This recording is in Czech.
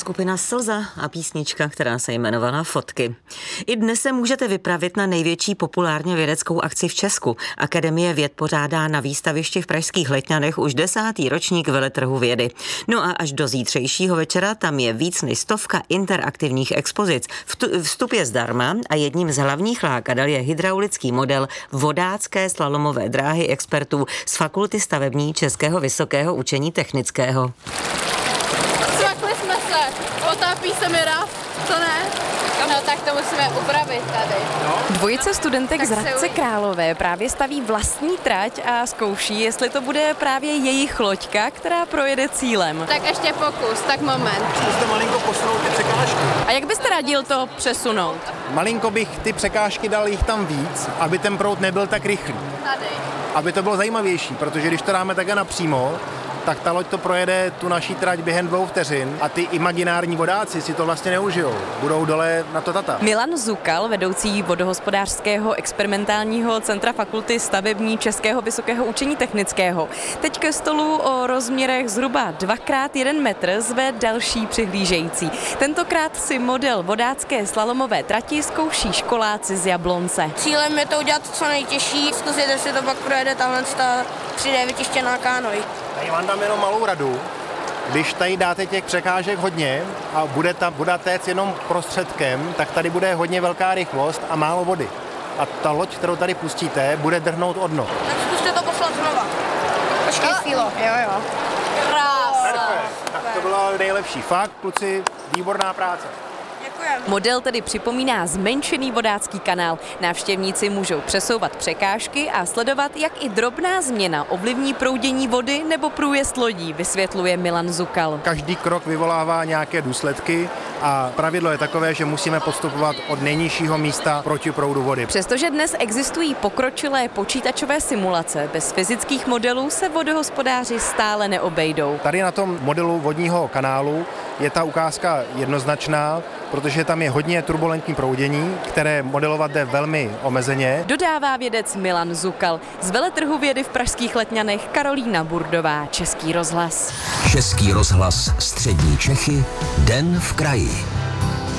Skupina Slza a písnička, která se jmenovala Fotky. I dnes se můžete vypravit na největší populárně vědeckou akci v Česku. Akademie věd pořádá na výstavišti v pražských Letňanech už 10. ročník veletrhu vědy. No a až do zítřejšího večera tam je víc než 100 interaktivních expozic. Vstup je zdarma a jedním z hlavních lákadel je hydraulický model vodácké slalomové dráhy expertů z Fakulty stavební Českého vysokého učení technického. Svakli jsme se, potápí se mi raf, to ne? No tak to musíme upravit tady. Dvojice studentek z Hradce Králové právě staví vlastní trať a zkouší, jestli to bude právě jejich loďka, která projede cílem. Tak ještě pokus, tak moment. Zkuste malinko posunout ty překážky. A jak byste radil to přesunout? Malinko bych ty překážky dal jich tam víc, aby ten proud nebyl tak rychlý. Tady. Aby to bylo zajímavější, protože když to dáme takhle napřímo, tak ta loď to projede tu naší trať během 2 vteřin a ty imaginární vodáci si to vlastně neužijou. Budou dole na to tata. Milan Zukal, vedoucí vodohospodářského experimentálního centra Fakulty stavební Českého vysokého učení technického, teď ke stolu o rozměrech zhruba 2x1 metr zve další přihlížející. Tentokrát si model vodácké slalomové trati zkouší školáci z Jablonce. Cílem je to udělat co nejtěžší, zkusit, jestli to pak projede tahle 3D vytištěná kánoj. Tady vám dám jenom malou radu. Když tady dáte těch překážek hodně a bude téct jenom prostředkem, tak tady bude hodně velká rychlost a málo vody. A ta loď, kterou tady pustíte, bude drhnout o dno. Tak zkuste to poslat znova. Počkej chvíli. Jo. Perfekt. Tak to bylo nejlepší. Fakt, kluci, výborná práce. Model tedy připomíná zmenšený vodácký kanál. Návštěvníci můžou přesouvat překážky a sledovat, jak i drobná změna ovlivní proudění vody nebo průjezd lodí, vysvětluje Milan Zukal. Každý krok vyvolává nějaké důsledky a pravidlo je takové, že musíme postupovat od nejnižšího místa proti proudu vody. Přestože dnes existují pokročilé počítačové simulace, bez fyzických modelů se vodohospodáři stále neobejdou. Tady na tom modelu vodního kanálu je ta ukázka jednoznačná, protože tam je hodně turbulentní proudění, které modelovat jde velmi omezeně. Dodává vědec Milan Zukal. Z veletrhu vědy v pražských Letňanech Karolína Burdová, Český rozhlas. Český rozhlas Střední Čechy, Den v kraji.